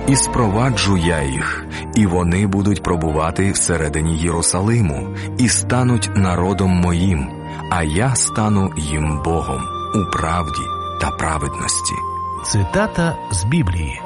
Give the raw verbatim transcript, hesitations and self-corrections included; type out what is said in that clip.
І спроваджу я їх, і вони будуть пробувати всередині Єрусалиму, і стануть народом моїм, а я стану їм Богом у правді та праведності». Цитата з Біблії.